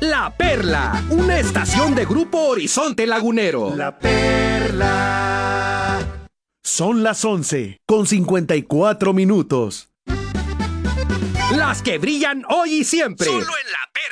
La Perla, una estación de Grupo Horizonte Lagunero. La Perla. Son las 11:54. Las que brillan hoy y siempre. Solo en La Perla.